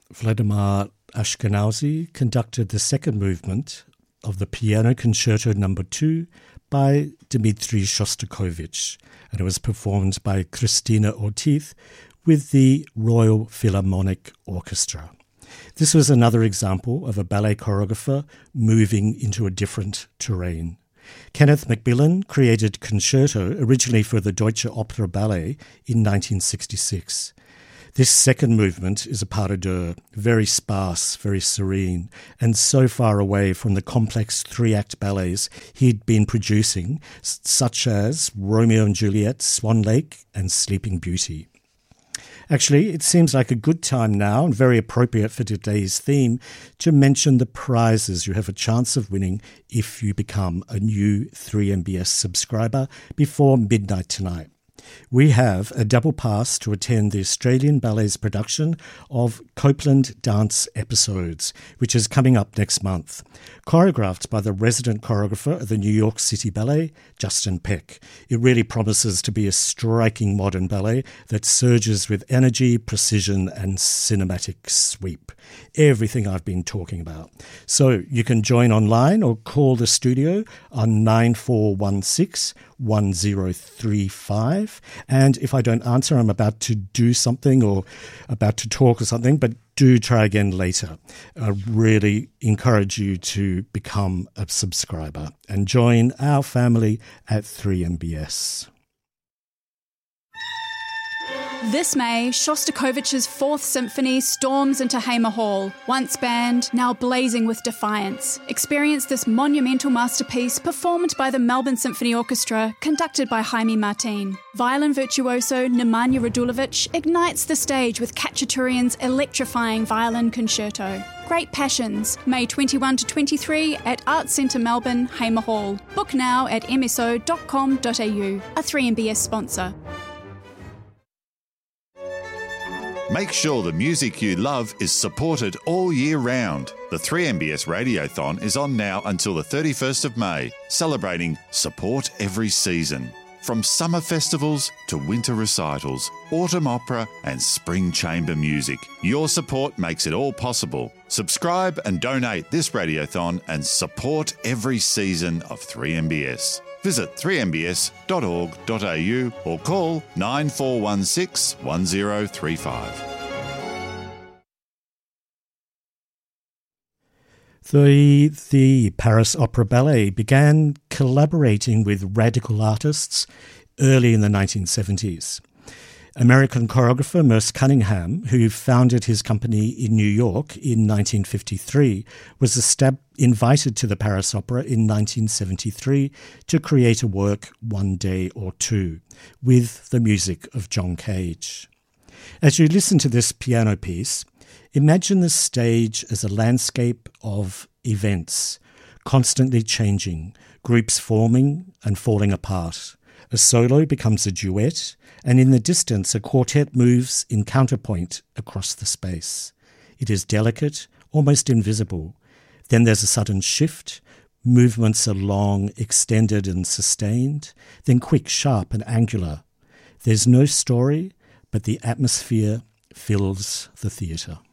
Vladimir Ashkenazy conducted the second movement of the Piano Concerto No. 2 by Dmitri Shostakovich, and it was performed by Christina Ortiz with the Royal Philharmonic Orchestra. This was another example of a ballet choreographer moving into a different terrain. Kenneth Macmillan created Concerto originally for the Deutsche Opera Ballet in 1966. This second movement is a pas de deux, very sparse, very serene, and so far away from the complex three-act ballets he'd been producing, such as Romeo and Juliet, Swan Lake, and Sleeping Beauty. Actually, it seems like a good time now, and very appropriate for today's theme, to mention the prizes you have a chance of winning if you become a new 3MBS subscriber before midnight tonight. We have a double pass to attend the Australian Ballet's production of Copeland Dance Episodes, which is coming up next month. Choreographed by the resident choreographer of the New York City Ballet, Justin Peck. It really promises to be a striking modern ballet that surges with energy, precision, and cinematic sweep. Everything I've been talking about. So you can join online or call the studio on 9416 1035. And if I don't answer, I'm about to do something or about to talk or something, but do try again later. I really encourage you to become a subscriber and join our family at 3MBS. This May, Shostakovich's Fourth Symphony storms into Hamer Hall. Once banned, now blazing with defiance. Experience this monumental masterpiece performed by the Melbourne Symphony Orchestra, conducted by Jaime Martin. Violin virtuoso Nemanja Radulovic ignites the stage with Khachaturian's electrifying violin concerto. Great Passions, May 21 to 23 at Arts Centre Melbourne, Hamer Hall. Book now at mso.com.au, a 3MBS sponsor. Make sure the music you love is supported all year round. The 3MBS Radiothon is on now until the 31st of May, celebrating Support Every Season. From summer festivals to winter recitals, autumn opera and spring chamber music, your support makes it all possible. Subscribe and donate this Radiothon and support every season of 3MBS. Visit 3mbs.org.au or call 9416 1035. The Paris Opera Ballet began collaborating with radical artists early in the 1970s. American choreographer Merce Cunningham, who founded his company in New York in 1953, was invited to the Paris Opera in 1973 to create a work, One Day or Two, with the music of John Cage. As you listen to this piano piece, imagine the stage as a landscape of events, constantly changing, groups forming and falling apart. A solo becomes a duet, and in the distance a quartet moves in counterpoint across the space. It is delicate, almost invisible. Then there's a sudden shift. Movements are long, extended and sustained, then quick, sharp and angular. There's no story, but the atmosphere fills the theatre.